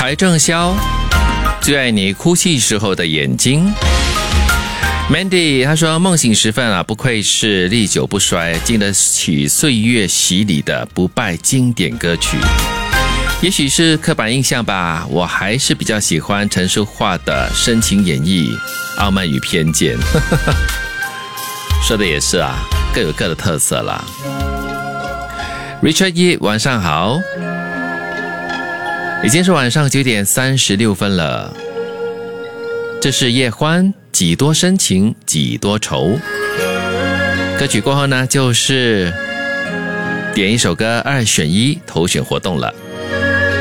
郝正宵，最爱你哭泣时候的眼睛。Mandy 他说梦醒时分啊，不愧是历久不衰，经得起岁月洗礼的不败经典歌曲。也许是刻板印象吧，我还是比较喜欢陈淑桦的深情演绎《傲慢与偏见》。说的也是啊，各有各的特色啦。Richard Ye 晚上好，已经是晚上9点36分了。这是叶欢，几多深情几多愁。歌曲过后呢，就是点一首歌2选1投选活动了。